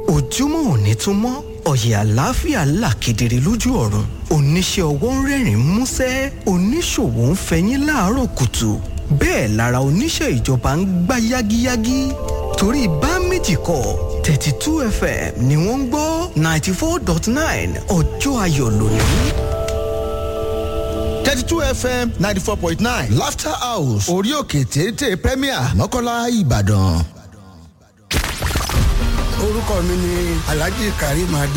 ojúmọ́ òní tún mọ́ ọ̀yẹ̀ àlàáfíà là kedere lójú ọ̀run oníṣẹ́ ọwọ́ ń rẹ́rìn músẹ́ oníṣòwò ń fẹyín láàárọ̀ kùtù bẹ́ẹ̀ lára oníṣẹ́ ìjọba ń gbá yágíyágí torí bá méjì kọ́ 32 FM ni wọ́n ń gbọ́ 94.9 ọjọ́ ayọ̀ lónìí. 32 FM 94.9 Laughter House orí òkè téńté Premier Mọ́kọ́lá Ìbàdàn. orúkọ mi ni Alhaji Karim Adé.